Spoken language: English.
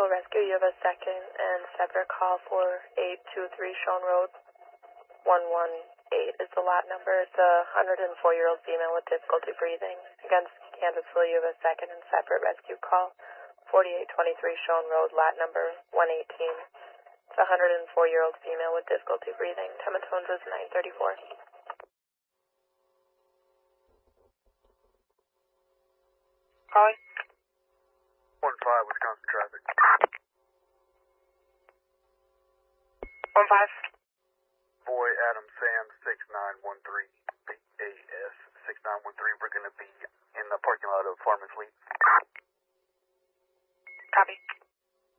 Mutual Rescue, you have a second and separate call for 823 Shone Road. 118 is the lot number. It's a 104-year-old female with difficulty breathing. Against Kansasville, you have a second and separate rescue call. 4823 Shone Road, lot number 118. It's a 104-year-old female with difficulty breathing. Tematones is 934. Calling? 1-5, Wisconsin traffic. 1-5. Boy, Adam Sam 6913, BAS 6913. We're going to be in the parking lot of Farmers Leap. Copy.